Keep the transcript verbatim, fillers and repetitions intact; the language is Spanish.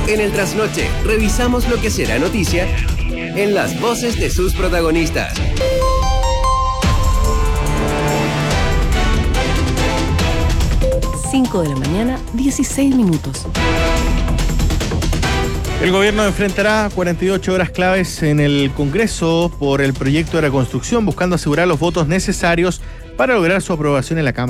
En el Trasnoche, revisamos lo que será noticia en las voces de sus protagonistas. cinco de la mañana, dieciséis minutos. El gobierno enfrentará cuarenta y ocho horas claves en el Congreso por el proyecto de reconstrucción, buscando asegurar los votos necesarios para lograr su aprobación en la Cámara.